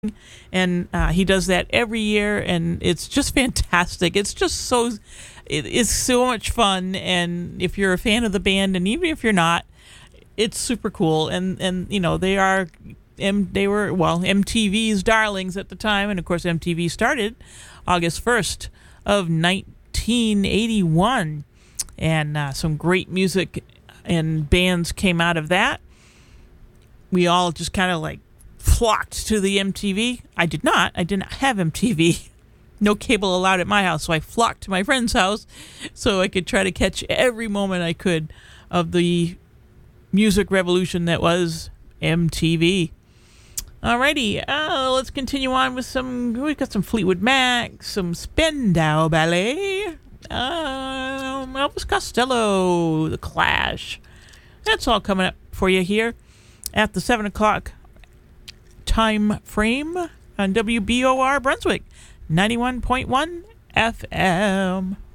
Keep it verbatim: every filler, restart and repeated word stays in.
and uh, he does that every year, and it's just fantastic. It's just so, it is so much fun, and if you're a fan of the band, and even if you're not, it's super cool. And and you know they are, M, they were well M T V's darlings at the time, and of course M T V started August first of nineteen eighty-one, and uh, some great music and bands came out of that. We all just kind of like flocked to the M T V. I did not. I didn't have M T V. No cable allowed at my house, so I flocked to my friend's house so I could try to catch every moment I could of the music revolution that was M T V. Alrighty, uh, let's continue on with some. We've got some Fleetwood Mac, some Spandau Ballet, um, Elvis Costello, The Clash. That's all coming up for you here at the seven o'clock time frame on W B O R Brunswick, ninety-one point one F M.